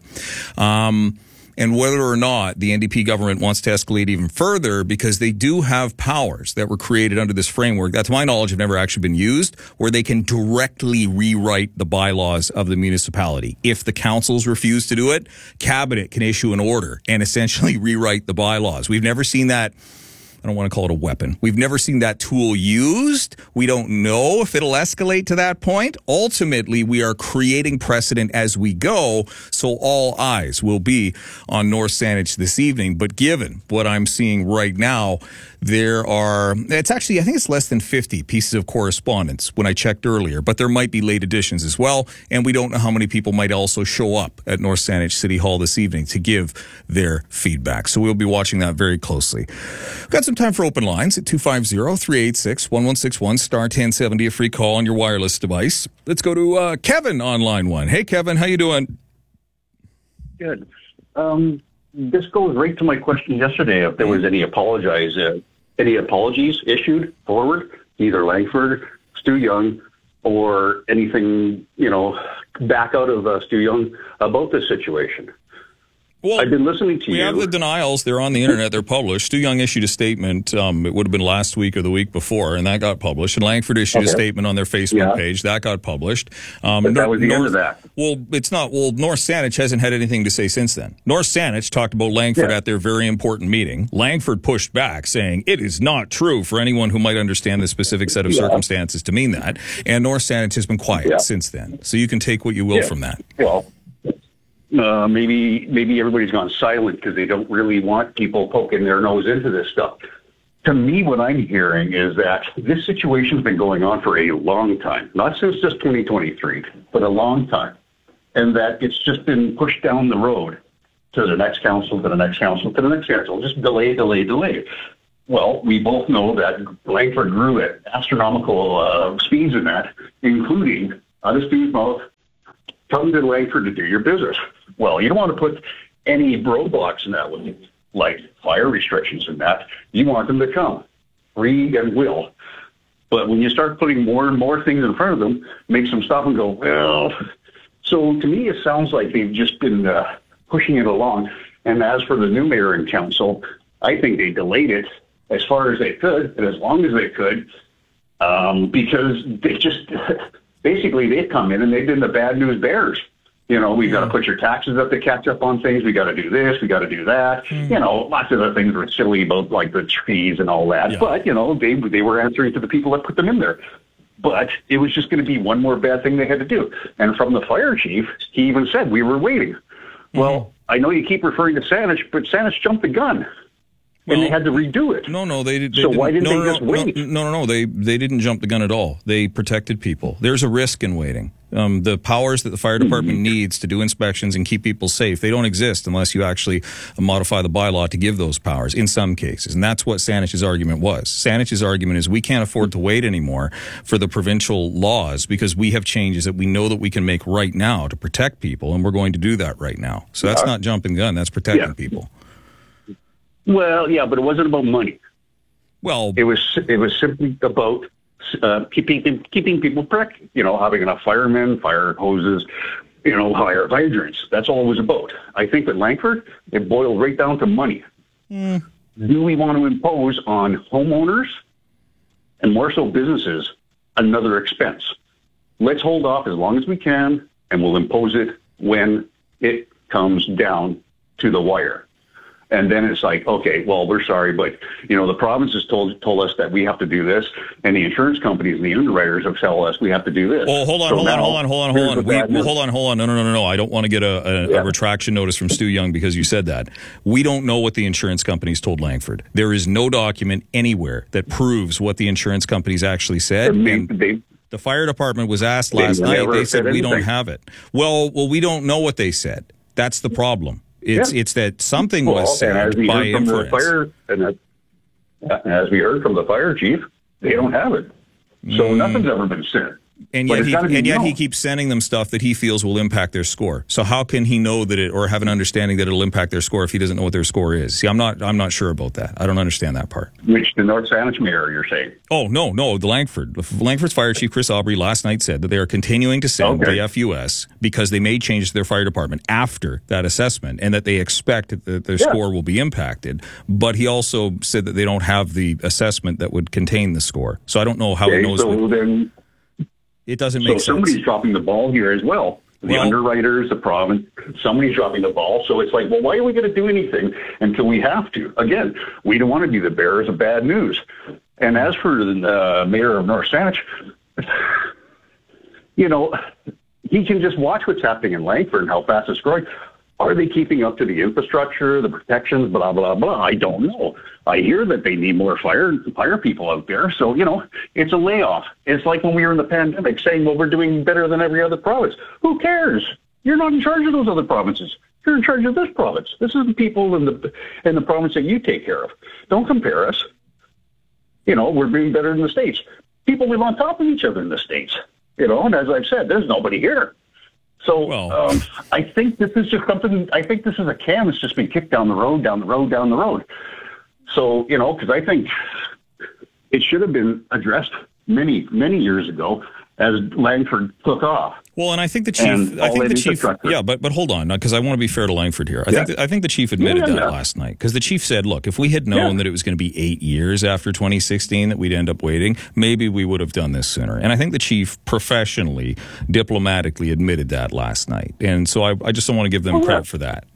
Um, and whether or not the N D P government wants to escalate even further, because they do have powers that were created under this framework that, to my knowledge, have never actually been used, where they can directly rewrite the bylaws of the municipality. If the councils refuse to do it, cabinet can issue an order and essentially rewrite the bylaws. We've never seen that. I don't want to call it a weapon. We've never seen that tool used. We don't know if it'll escalate to that point. Ultimately, we are creating precedent as we go, so all eyes will be on North Saanich this evening. But given what I'm seeing right now, there are, it's actually, I think it's less than fifty pieces of correspondence when I checked earlier, but there might be late additions as well, and we don't know how many people might also show up at North Saanich City Hall this evening to give their feedback. So we'll be watching that very closely. We've got some time for open lines at two five zero, three eight six, one one six one, star ten seventy, a free call on your wireless device. Let's go to uh, Kevin on line one. Hey, Kevin, how you doing? Good. Um, this goes right to my question yesterday, if there was any apologize, uh, any apologies issued forward, either Langford, Stu Young, or anything, you know, back out of uh, Stu Young about this situation. Well, I've been listening to we you. We have the denials. They're on the internet. They're published. Stu Young issued a statement. Um, it would have been last week or the week before, and that got published. And Langford issued okay. a statement on their Facebook yeah. page. That got published. Um, but that was the North, end of that. Well, it's not. Well, North Saanich hasn't had anything to say since then. North Saanich talked about Langford yeah. at their very important meeting. Langford pushed back, saying it is not true for anyone who might understand the specific set of yeah. circumstances to mean that. And North Saanich has been quiet yeah. since then. So you can take what you will yeah. from that. Well. Uh, maybe maybe everybody's gone silent because they don't really want people poking their nose into this stuff. To me, what I'm hearing is that this situation's been going on for a long time, not since just twenty twenty-three, but a long time, and that it's just been pushed down the road to the next council, to the next council, to the next council, just delay, delay, delay. Well, we both know that Langford grew at astronomical uh, speeds in that, including out of Stu's mouth, come to Langford to do your business. Well, you don't want to put any roadblocks in that way, like fire restrictions and that. You want them to come, free and will. But when you start putting more and more things in front of them, makes them stop and go, well. So to me, it sounds like they've just been uh, pushing it along. And as for the new mayor and council, I think they delayed it as far as they could and as long as they could, um, because they just basically they've come in and they've been the bad news bears. You know, we've got to put your taxes up to catch up on things. We got to do this. We got to do that. Mm. You know, lots of the things were silly about like the trees and all that. Yeah. But, you know, they they were answering to the people that put them in there. But it was just going to be one more bad thing they had to do. And from the fire chief, he even said, we were waiting. Mm-hmm. Well, I know you keep referring to Saanich, but Saanich jumped the gun. Well, and they had to redo it. No, no, they, they so didn't. why didn't no, they no, just no, wait? No, no, no, they they didn't jump the gun at all. They protected people. There's a risk in waiting. Um, the powers that the fire department needs to do inspections and keep people safe, they don't exist unless you actually modify the bylaw to give those powers in some cases. And that's what Saanich's argument was. Saanich's argument is we can't afford to wait anymore for the provincial laws because we have changes that we know that we can make right now to protect people, and we're going to do that right now. So that's not jumping gun, that's protecting yeah. people. Well, yeah, but it wasn't about money. Well, it was it was simply about uh, keeping keeping people protected. You know, having enough firemen, fire hoses, you know, fire hydrants. That's all it was about. I think with Langford, it boiled right down to money. Mm. Do we want to impose on homeowners and more so businesses another expense? Let's hold off as long as we can, and we'll impose it when it comes down to the wire. And then it's like, okay, well, we're sorry, but, you know, the province has told told us that we have to do this, and the insurance companies and the underwriters have told us we have to do this. Oh, hold on, so hold, now, on hold on, hold on, hold on, we, well, hold on, hold on. No, no, no, no, no. I don't want to get a, a, yeah. a retraction notice from Stu Young because you said that. We don't know what the insurance companies told Langford. There is no document anywhere that proves what the insurance companies actually said. They, and they, the fire department was asked last they night. They said, said we don't have it. Well, well, we don't know what they said. That's the problem. It's yeah. it's that something well, was said as we by heard from inference. The fire, and that, as we heard from the fire chief, they don't have it. So mm. nothing's ever been said. And but yet, he, and yet known. he keeps sending them stuff that he feels will impact their score. So how can he know that it, or have an understanding that it'll impact their score if he doesn't know what their score is? See, I'm not, I'm not sure about that. I don't understand that part. Which the North Saanich mayor, you're saying? Oh no, no, the Langford, Langford's fire chief Chris Aubry last night said that they are continuing to send okay. the F U S because they made changes to their fire department after that assessment, and that they expect that their yeah. score will be impacted. But he also said that they don't have the assessment that would contain the score. So I don't know how okay, he knows. So what, then. It doesn't so make sense. So somebody's dropping the ball here as well. The well, underwriters, the province, somebody's dropping the ball. So it's like, well, why are we going to do anything until we have to? Again, we don't want to be the bearers of bad news. And as for the uh, mayor of North Saanich, you know, he can just watch what's happening in Langford and how fast it's growing. Are they keeping up to the infrastructure, the protections, blah, blah, blah? I don't know. I hear that they need more fire fire people out there. So, you know, it's a layoff. It's like when we were in the pandemic saying, well, we're doing better than every other province. Who cares? You're not in charge of those other provinces. You're in charge of this province. This is the people in the in the province that you take care of. Don't compare us. You know, we're being better than the States. People live on top of each other in the States. You know, and as I've said, there's nobody here. So well, um, I think this is just something, I think this is a can that's just been kicked down the road, down the road, down the road. So, you know, because I think it should have been addressed many, many years ago. as Langford took off. Well, and I think the chief. And I all think that the chief. infrastructure. Yeah, but but hold on, because I want to be fair to Langford here. I Yeah. think the, I think the chief admitted Yeah, that yeah. last night, because the chief said, "Look, if we had known Yeah. that it was going to be eight years after twenty sixteen that we'd end up waiting, maybe we would have done this sooner." And I think the chief professionally, diplomatically admitted that last night, and so I, I just don't want to give them Oh, yeah. credit for that.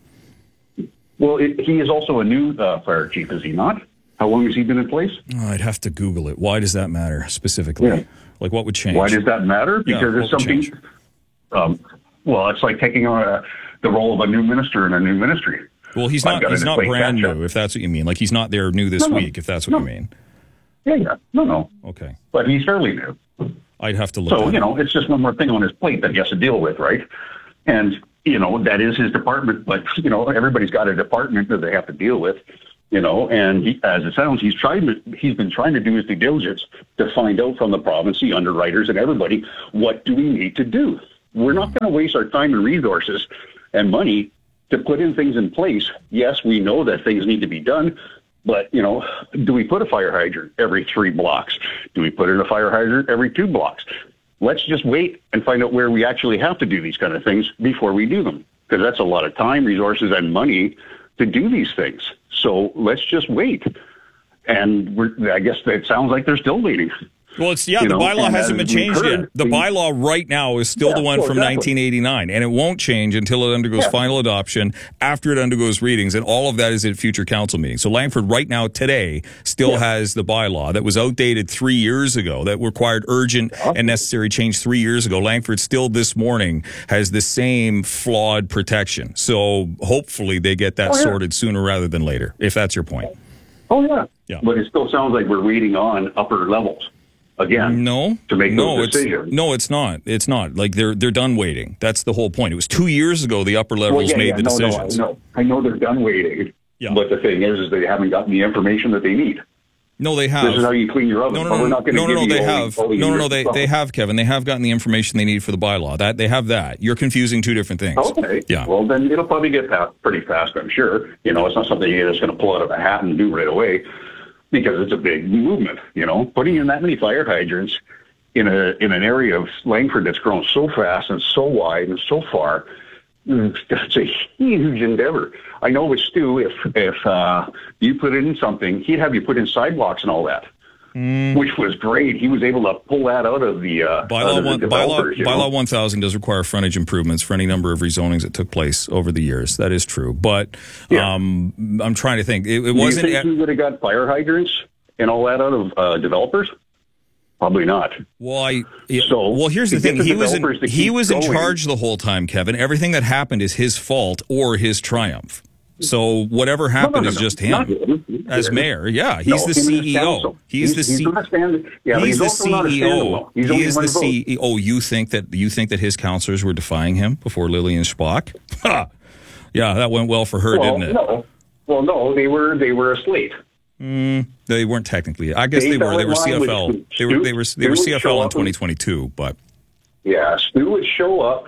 Well, it, he is also a new uh, fire chief, is he not? How long has he been in place? Oh, I'd have to Google it. Why does that matter specifically? Yeah. Like, what would change? Why does that matter? Yeah, Because what it's would something. change? Um, well, it's like taking on a, the role of a new minister in a new ministry. Well, he's I've not. got He's to not play brand catch-up. new, if that's what you mean. Like, he's not there new this No, no. week, if that's what No. you mean. Yeah, yeah. No, no. Okay. But he's fairly new. I'd have to look. So, at you it. know, it's just one more thing on his plate that he has to deal with, right? And, you know, that is his department, but, you know, everybody's got a department that they have to deal with, you know, and he, as it sounds, he's trying to, he's been trying to do his due diligence to find out from the province, the underwriters and everybody, what do we need to do? We're not going to waste our time and resources and money to put in things in place. Yes, we know that things need to be done, but, you know, do we put a fire hydrant every three blocks? Do we put in a fire hydrant every two blocks? Let's just wait and find out where we actually have to do these kind of things before we do them, because that's a lot of time, resources, and money to do these things. So let's just wait. And we're, I guess it sounds like they're still waiting. Well, it's yeah. You the know, bylaw and hasn't as been changed we've heard, yet. The we- bylaw right now is still Yeah, the one well, from exactly. nineteen eighty-nine, and it won't change until it undergoes Yeah. final adoption, after it undergoes readings, and all of that is at future council meetings. So Langford right now today still Yeah. has the bylaw that was outdated three years ago, that required urgent and necessary change three years ago. Langford still this morning has the same flawed protection. So hopefully they get that Oh, yeah. sorted sooner rather than later, if that's your point. Oh, yeah. Yeah. But it still sounds like we're waiting on upper levels again. No, to make no, those it's decisions. no, it's not. It's not. Like they're they're done waiting. That's the whole point. It was two years ago the upper levels Well, yeah, made yeah, the no, decisions. No, I know. I know they're done waiting. Yeah. But the thing is, is they haven't gotten the information that they need. No, they have. This is how you clean your oven. No, no, But no, we're not no, going to no, give no, you they all the- have. all the No, no, no, years they of they stuff. have, Kevin. They have gotten the information they need for the bylaw. That they have that. You're confusing two different things. Okay. Yeah. Well, then it'll probably get passed pretty fast, I'm sure. You know, it's not something you're just going to pull out of a hat and do right away, because it's a big movement. You know, putting in that many fire hydrants in a in an area of Langford that's grown so fast and so wide and so far, mm, that's a huge endeavor. I know with Stu, if if uh, you put in something, he'd have you put in sidewalks and all that. Which was great. He was able to pull that out of the uh, out Bylaw of the one, bylaw, developers, you know? bylaw one thousand does require frontage improvements for any number of rezonings that took place over the years. That is true. But Yeah. um, I'm trying to think. It, it Do wasn't. you think he would have got fire hydrants and all that out of uh, developers? Probably not. Well, I, yeah, So, well, here's the to get thing. the He was in, developers to he keep was in going- charge the whole time, Kevin. Everything that happened is his fault or his triumph. So whatever happened no, is no. just Not him him. as mayor. Yeah, he's No, the him and his C E O. council. He's, the he's C- not stand- yeah, but he's he's the also not a C E O. standalone. He's He only is one the vote. C E O. You think that you think that his counselors were defying him before Lillian Spock? Ha! Yeah, that went well for her, Well, didn't it? no. Well, no, they were they were a slate. Mm, they weren't technically. I guess They they, fell were. They in were line C F with L. Stu- They were. They were. They were Stu C F would L show in up twenty twenty-two. But Yeah, Stu would show up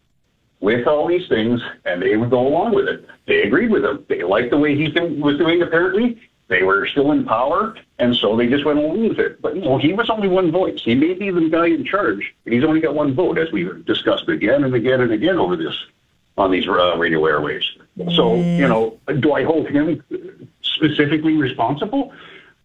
with all these things, and they would go along with it. They agreed with him. They liked the way he th- was doing, apparently. They were still in power, and so they just went along with it. But, you know, he was only one voice. He may be the guy in charge, but he's only got one vote, as we've discussed again and again and again over this, on these uh, radio airwaves. So, you know, do I hold him specifically responsible?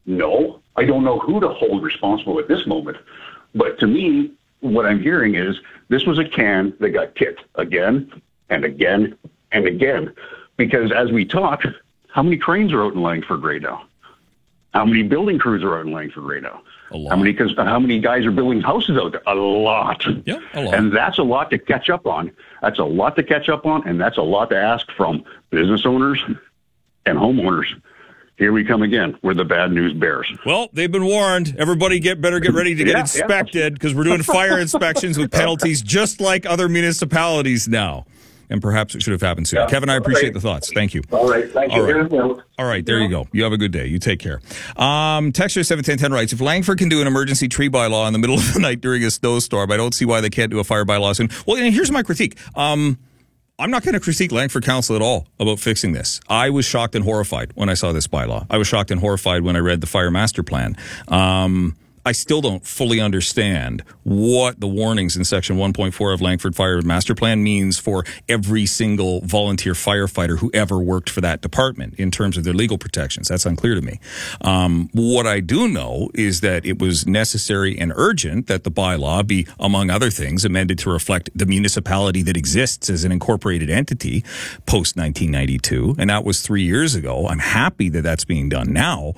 No. I don't know who to hold responsible at this moment. But to me, what I'm hearing is this was a can that got kicked again and again and again. Because as we talk, how many cranes are out in Langford right now? How many building crews are out in Langford right now? A lot. How many, cause, how many guys are building houses out there? A lot. Yeah, a lot. And that's a lot to catch up on. That's a lot to catch up on, and that's a lot to ask from business owners and homeowners. Here we come again. We're the bad news bears. well, they've been warned. Everybody get better get ready to get Yeah, inspected because we're doing fire inspections with penalties just like other municipalities now. And perhaps it should have happened sooner. Yeah. Kevin, I appreciate Right. the thoughts. Thank you. All right. Thank you. All right. Here's Will. All right, there you go. You have a good day. You take care. Um, Texture seven ten ten writes, if Langford can do an emergency tree bylaw in the middle of the night during a snowstorm, I don't see why they can't do a fire bylaw soon. Well, and here's my critique. Um, I'm not going to critique Langford Council at all about fixing this. I was shocked and horrified when I saw this bylaw. I was shocked and horrified when I read the fire master plan. Um, I still don't fully understand what the warnings in Section one point four of Langford Fire Master Plan means for every single volunteer firefighter who ever worked for that department in terms of their legal protections. That's unclear to me. Um, what I do know is that it was necessary and urgent that the bylaw be, among other things, amended to reflect the municipality that exists as an incorporated entity post nineteen ninety-two, and that was three years ago. I'm happy that that's being done now,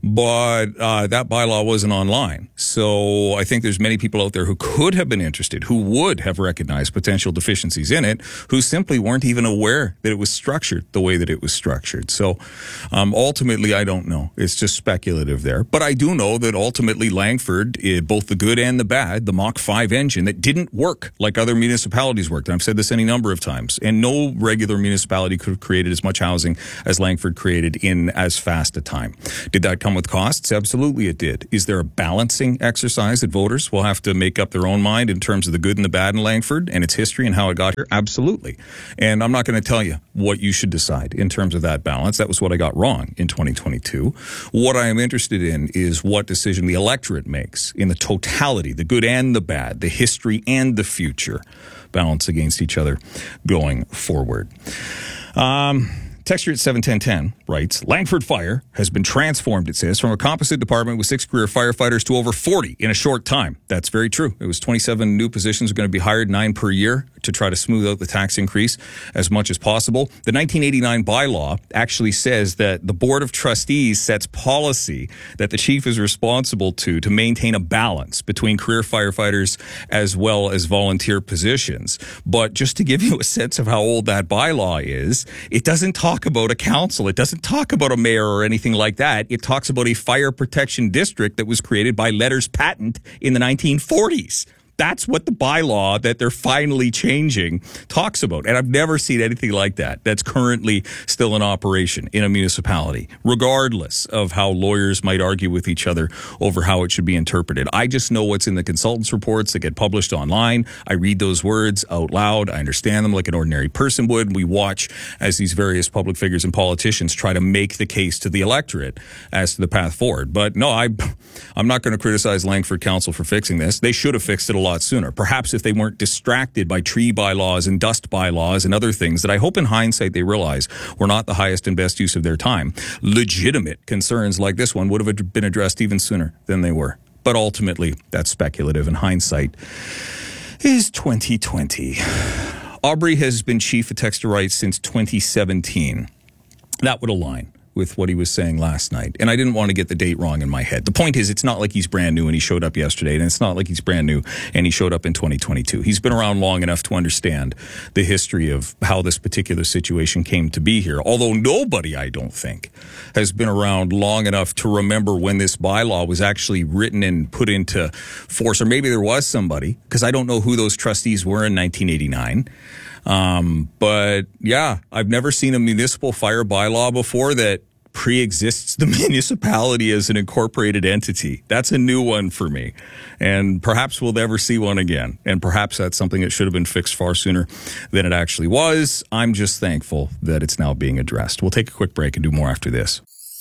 but uh, that bylaw wasn't online. So I think there's many people out there who could have been interested, who would have recognized potential deficiencies in it, who simply weren't even aware that it was structured the way that it was structured. So um, ultimately, I don't know. It's just speculative there. But I do know that ultimately Langford, both the good and the bad, the Mach five engine that didn't work like other municipalities worked. And I've said this any number of times. And no regular municipality could have created as much housing as Langford created in as fast a time. Did that come with costs? Absolutely it did. Is there a balancing exercise that voters will have to make up their own mind in terms of the good and the bad in Langford and its history and how it got here? Absolutely. And I'm not going to tell you what you should decide in terms of that balance. That was what I got wrong in twenty twenty-two. What I am interested in is what decision the electorate makes in the totality, the good and the bad, the history and the future, balance against each other going forward. Um... Texture at seven ten ten writes, Langford Fire has been transformed, it says, from a composite department with six career firefighters to over forty in a short time. That's very true. It was twenty-seven new positions are going to be hired, nine per year, to try to smooth out the tax increase as much as possible. The nineteen eighty-nine bylaw actually says that the Board of Trustees sets policy that the chief is responsible to to maintain a balance between career firefighters as well as volunteer positions. But just to give you a sense of how old that bylaw is, it doesn't talk about a council. It doesn't talk about a mayor or anything like that. It talks about a fire protection district that was created by letters patent in the nineteen forties. That's what the bylaw that they're finally changing talks about. And I've never seen anything like that that's currently still in operation in a municipality, regardless of how lawyers might argue with each other over how it should be interpreted. I just know what's in the consultants' reports that get published online. I read those words out loud. I understand them like an ordinary person would. We watch as these various public figures and politicians try to make the case to the electorate as to the path forward. But no, I, I'm not going to criticize Langford Council for fixing this. They should have fixed it a lot sooner. Perhaps if they weren't distracted by tree bylaws and dust bylaws and other things that I hope in hindsight they realize were not the highest and best use of their time. Legitimate concerns like this one would have been addressed even sooner than they were. But ultimately, that's speculative, and hindsight is twenty twenty. Aubrey has been chief of Texture Rights since twenty seventeen. That would align with what he was saying last night. And I didn't want to get the date wrong in my head. The point is, it's not like he's brand new and he showed up yesterday, and it's not like he's brand new and he showed up in twenty twenty-two. He's been around long enough to understand the history of how this particular situation came to be here. Although nobody, I don't think, has been around long enough to remember when this bylaw was actually written and put into force. Or maybe there was somebody, because I don't know who those trustees were in nineteen eighty-nine. Um, but yeah, I've never seen a municipal fire bylaw before that pre-exists the municipality as an incorporated entity. That's a new one for me. And perhaps we'll never see one again. And perhaps that's something that should have been fixed far sooner than it actually was. I'm just thankful that it's now being addressed. We'll take a quick break and do more after this.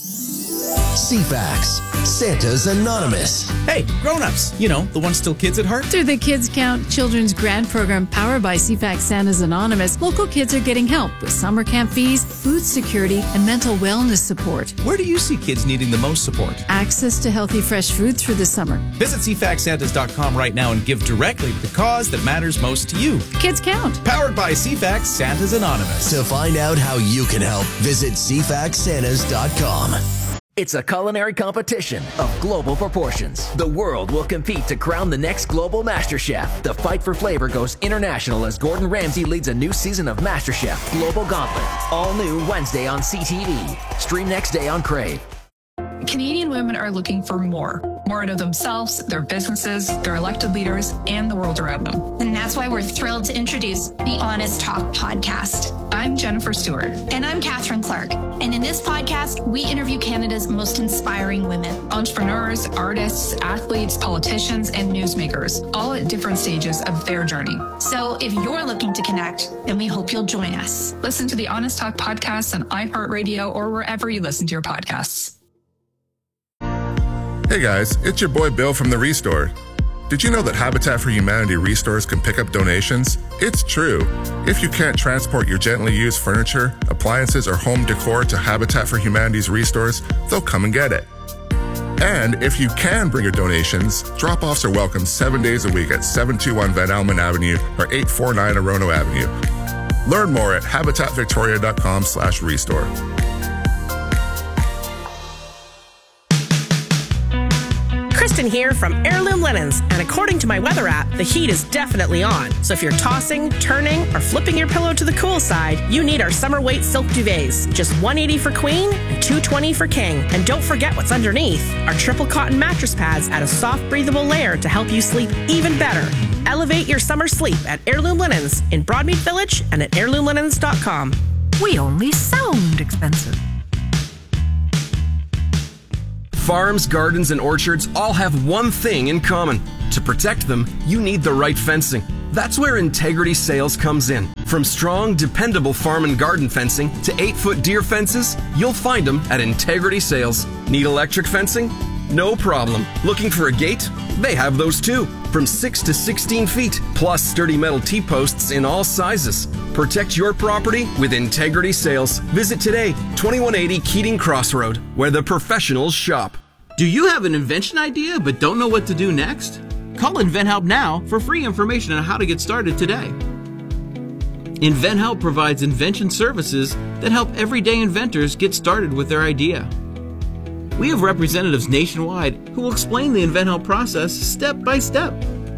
C FAX, Santa's Anonymous. Hey, grown-ups, you know, the ones still kids at heart. Through the Kids Count Children's Grant Program powered by C FAX Santa's Anonymous, local kids are getting help with summer camp fees, food security, and mental wellness support. Where do you see kids needing the most support? Access to healthy, fresh food through the summer. Visit c fax santas dot com right now and give directly to the cause that matters most to you. Kids Count. Powered by C FAX Santa's Anonymous. To find out how you can help, visit c fax santas dot com. It's a culinary competition of global proportions. The world will compete to crown the next global master chef. The fight for flavor goes international as Gordon Ramsay leads a new season of MasterChef Global Gauntlet. All new Wednesday on C T V. Stream next day on Crave. Canadian women are looking for more. More out of themselves, their businesses, their elected leaders, and the world around them. And that's why we're thrilled to introduce the Honest Talk podcast. I'm Jennifer Stewart. And I'm Catherine Clark. And in this podcast, we interview Canada's most inspiring women. Entrepreneurs, artists, athletes, politicians, and newsmakers, all at different stages of their journey. So if you're looking to connect, then we hope you'll join us. Listen to the Honest Talk podcast on iHeartRadio or wherever you listen to your podcasts. Hey guys, it's your boy Bill from The Restore. Did you know that Habitat for Humanity Restores can pick up donations? It's true. If you can't transport your gently used furniture, appliances, or home decor to Habitat for Humanity's Restores, they'll come and get it. And if you can bring your donations, drop-offs are welcome seven days a week at seven two one Van Almen Avenue or eight four nine Orono Avenue. Learn more at habitatvictoria.com slash restore. Kristen here from Heirloom Linens, and according to my weather app, the heat is definitely on. So if you're tossing, turning, or flipping your pillow to the cool side, you need our summer weight silk duvets. Just one hundred eighty dollars for queen and two hundred twenty dollars for king. And don't forget what's underneath. Our triple cotton mattress pads add a soft, breathable layer to help you sleep even better. Elevate your summer sleep at Heirloom Linens in Broadmead Village and at heirloom linens dot com. We only sound expensive. Farms, gardens, and orchards all have one thing in common. To protect them, you need the right fencing. That's where Integrity Sales comes in. From strong, dependable farm and garden fencing to eight-foot deer fences, you'll find them at Integrity Sales. Need electric fencing? No problem. Looking for a gate? They have those too. From six to sixteen feet, plus sturdy metal T-posts in all sizes. Protect your property with Integrity Sales. Visit today, twenty-one eighty Keating Crossroad, where the professionals shop. Do you have an invention idea but don't know what to do next? Call InventHelp now for free information on how to get started today. InventHelp provides invention services that help everyday inventors get started with their idea. We have representatives nationwide who will explain the InventHelp process step by step.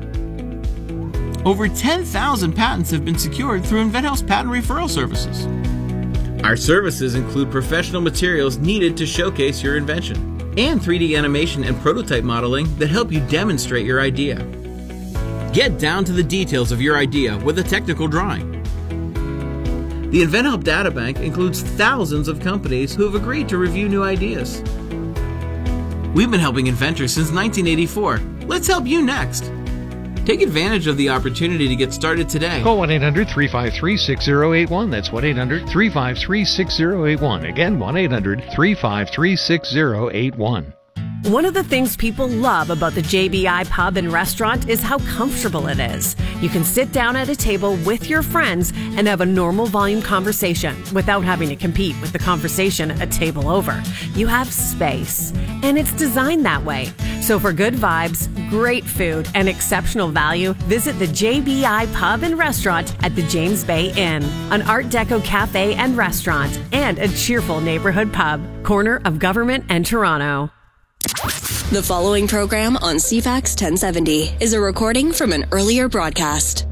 Over ten thousand patents have been secured through InventHelp's patent referral services. Our services include professional materials needed to showcase your invention, and three D animation and prototype modeling that help you demonstrate your idea. Get down to the details of your idea with a technical drawing. The InventHelp Databank includes thousands of companies who have agreed to review new ideas. We've been helping inventors since nineteen eighty-four. Let's help you next. Take advantage of the opportunity to get started today. Call one eight hundred three five three six zero eight one. That's one eight hundred three five three six zero eight one. Again, one eight hundred three five three six zero eight one. One of the things people love about the J B I Pub and Restaurant is how comfortable it is. You can sit down at a table with your friends and have a normal volume conversation without having to compete with the conversation a table over. You have space, and it's designed that way. So for good vibes, great food, and exceptional value, visit the J B I Pub and Restaurant at the James Bay Inn, an Art Deco cafe and restaurant, and a cheerful neighborhood pub, corner of Government and Toronto. The following program on C FAX ten seventy is a recording from an earlier broadcast.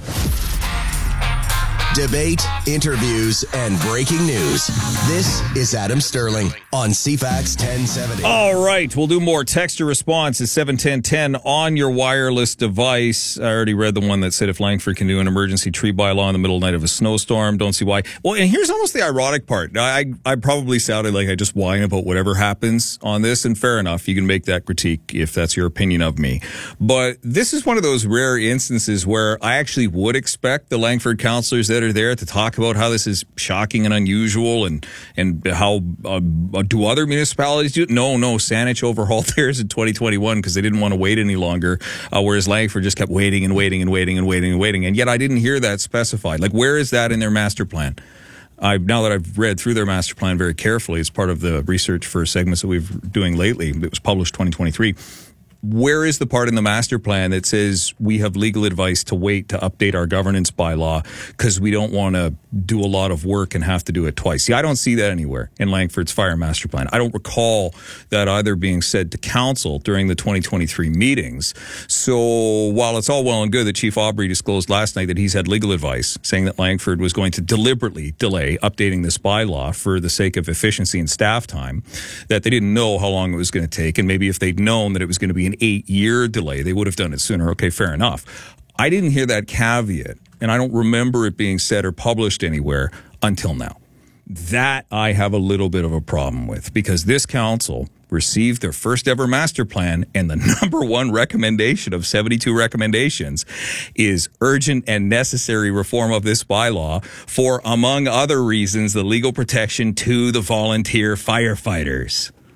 Debate, interviews, and breaking news. This is Adam Sterling on C FAX ten seventy. All right, we'll do more text to response at seven ten ten on your wireless device. I already read the one that said if Langford can do an emergency tree bylaw in the middle of the night of a snowstorm, don't see why. Well, and here's almost the ironic part. I, I probably sounded like I just whine about whatever happens on this, and fair enough, you can make that critique if that's your opinion of me. But this is one of those rare instances where I actually would expect the Langford councillors that are there to talk about how this is shocking and unusual and and how uh, do other municipalities do it? No, no, Saanich overhauled theirs in twenty twenty-one because they didn't want to wait any longer, uh, whereas Langford just kept waiting and waiting and waiting and waiting and waiting. And yet I didn't hear that specified. Like, where is that in their master plan? I, now that I've read through their master plan very carefully, it's part of the research for segments that we've doing lately. It was published twenty twenty-three. Where is the part in the master plan that says we have legal advice to wait to update our governance bylaw because we don't want to do a lot of work and have to do it twice? See, I don't see that anywhere in Langford's fire master plan. I don't recall that either being said to council during the twenty twenty-three meetings. So while it's all well and good that Chief Aubry disclosed last night that he's had legal advice saying that Langford was going to deliberately delay updating this bylaw for the sake of efficiency and staff time, that they didn't know how long it was going to take, and maybe if they'd known that it was going to be an eight-year delay, they would have done it sooner. Okay, fair enough. I didn't hear that caveat, and I don't remember it being said or published anywhere until now. That I have a little bit of a problem with, because this council received their first ever master plan, and the number one recommendation of seventy-two recommendations is urgent and necessary reform of this bylaw for, among other reasons, the legal protection to the volunteer firefighters.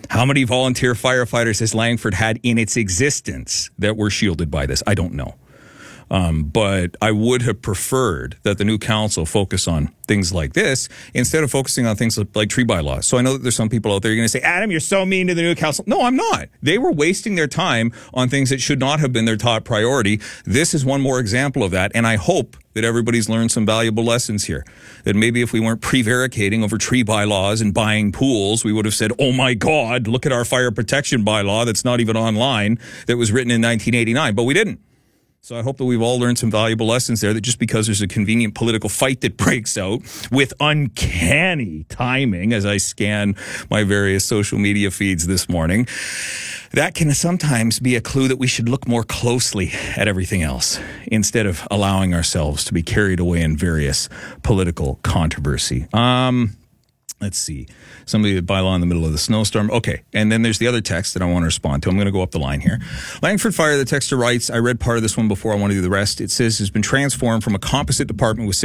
How many volunteer firefighters has Langford had in its existence that were shielded by this? I don't know. Um, but I would have preferred that the new council focus on things like this instead of focusing on things like tree bylaws. So I know that there's some people out there you're going to say, Adam, you're so mean to the new council. No, I'm not. They were wasting their time on things that should not have been their top priority. This is one more example of that. And I hope that everybody's learned some valuable lessons here. That maybe if we weren't prevaricating over tree bylaws and buying pools, we would have said, oh my God, look at our fire protection bylaw that's not even online, that was written in nineteen eighty-nine. But we didn't. So I hope that we've all learned some valuable lessons there, that just because there's a convenient political fight that breaks out with uncanny timing as I scan my various social media feeds this morning, that can sometimes be a clue that we should look more closely at everything else instead of allowing ourselves to be carried away in various political controversy. Um... Let's see. Somebody with bylaw in the middle of the snowstorm. Okay. And then there's the other text that I want to respond to. I'm going to go up the line here. Langford Fire, the texter writes, I read part of this one before. I want to do the rest. It says, has been transformed from a composite department with six